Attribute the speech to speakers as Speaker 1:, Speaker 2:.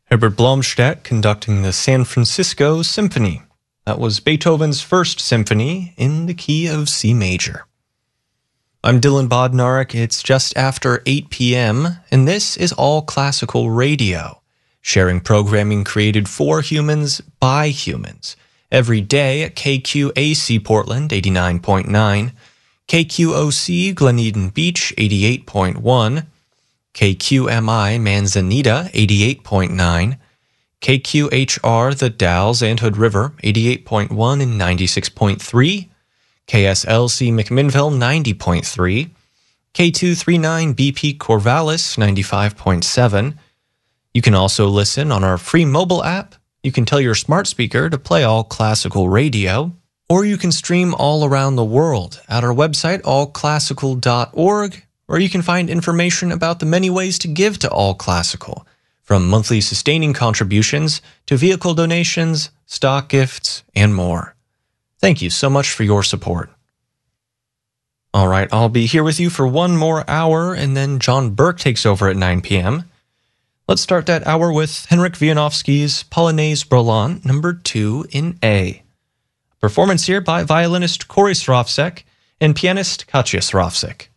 Speaker 1: Herbert Blomstedt conducting the San Francisco Symphony. That was Beethoven's first symphony in the key of C major. I'm Dylan Bodnarik. It's just after 8 p.m., and this is All Classical Radio, sharing programming created for humans by humans, every day at KQAC Portland 89.9, KQOC Glen Eden Beach 88.1, KQMI Manzanita 88.9, KQHR The Dalles and Hood River 88.1 and 96.3, KSLC McMinnville 90.3, K239 BP Corvallis 95.7. You can also listen on our free mobile app. You can tell your smart speaker to play All Classical Radio, or you can stream all around the world at our website allclassical.org, where you can find information about the many ways to give to All Classical, from monthly sustaining contributions to vehicle donations, stock gifts, and more. Thank you so much for your support. All right, I'll be here with you for one more hour, and then John Burke takes over at 9 p.m. Let's start that hour with Henryk Wieniawski's Polonaise Brulant No. 2 in A. Performance here by violinist Corey Srofsek and pianist Katja Srofsek.